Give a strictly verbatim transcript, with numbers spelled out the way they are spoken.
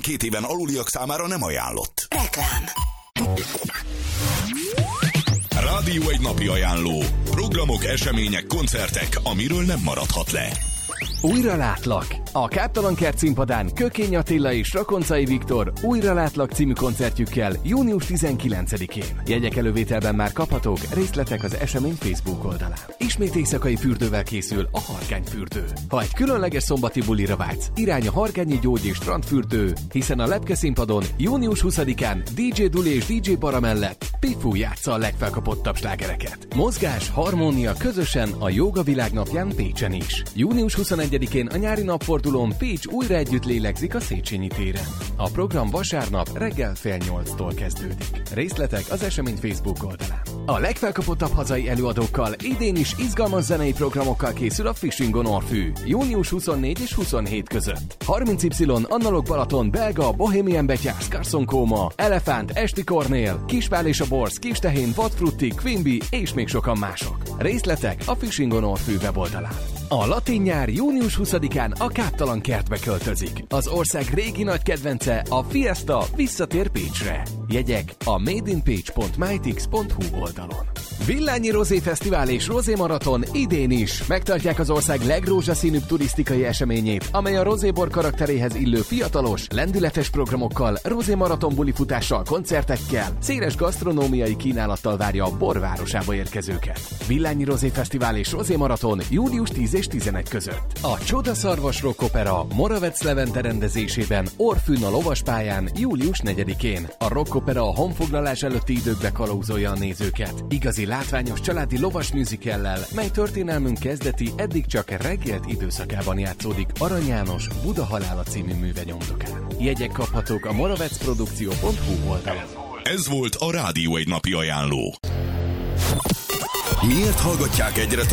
tizenkét éven aluliak számára nem ajánlott. Reklám. Rádió egy napi ajánló. Programok, események, koncertek, amiről nem maradhat le. Újra látlak! A Káptalan Kert színpadán Kökény Attila és Rakoncai Viktor Újra látlak című koncertjükkel június tizenkilencedikén. Jegyek elővételben már kaphatók, részletek az esemény Facebook oldalán. Ismét éjszakai fürdővel készül a Hargányfürdő. Ha egy különleges szombati bulira vágysz, irány a Hargányi Gyógy és Strandfürdő, hiszen a Lepke színpadon június huszadikán dé dzsé Duli és dé dzsé Bara mellett Pifu játsza a legfelkapottabb slágereket. Mozgás, harmónia közösen a Jóga Világnapján Pécsen is. június huszonegyedikén a nyári napfordulón Pécs újra együtt lélegzik a Széchenyi téren. A program vasárnap reggel fél nyolctól kezdődik. Részletek az esemény Facebook oldalán. A legfelkapottabb hazai előadókkal idén is izgalmas zenei programokkal készül a Fishing on Orfű június huszonnégy és huszonhét között. harminc Y Annalok Balaton, Belga, Bohemian Betyárs, Carson Kóma, Elefánt, Esti Kornél, Kispál és a Borz, Kistehén, Vadfrutti, Quimby és még sokan mások. Részletek a Fishing on Orfű weboldalán. A latin nyár június huszadikán a Káptalan Kertbe költözik. Az ország régi nagy kedvence, a Fiesta visszatér Pécsre. Jegyek a madeinpage pont mytix pont hu oldalon. Villányi Rozé Fesztivál és Rozé Maraton idén is megtartják az ország legrózsaszínűbb turisztikai eseményét, amely a rozébor karakteréhez illő fiatalos, lendületes programokkal, Rozé Maraton bulifutással, koncertekkel, széles gasztronómiai kínálattal várja a borvárosába érkezőket. Villányi Rozé Fesztivál és Rozé Maraton július tíz és tizenegy között. A Csodaszarvas Rock Opera Moravec Levente rendezésében Orfűn a lovaspályán július negyedikén. A Rock Opera a honfoglalás előtti időkbe kalauzolja a nézőket. Igazi látványos családi lovas musicallel, mely történelmünk kezdeti, eddig csak reggelt időszakában játszódik Arany János Buda halála című műve nyomdokán. Jegyek kaphatók a moravecprodukció pont hu oldalon. Ez volt a Rádió egy napi ajánló. Miért hallgatják egyre